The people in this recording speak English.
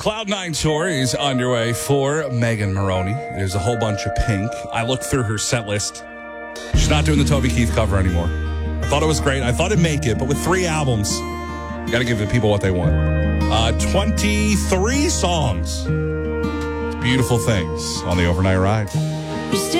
Cloud9 tour is underway for Megan Maroney. There's a whole bunch of Pink. I looked through her set list. She's not doing the Toby Keith cover anymore. I thought it was great. I thought it'd make it, but with 3 albums, you got to give the people what they want. 23 songs. Beautiful things on the overnight ride.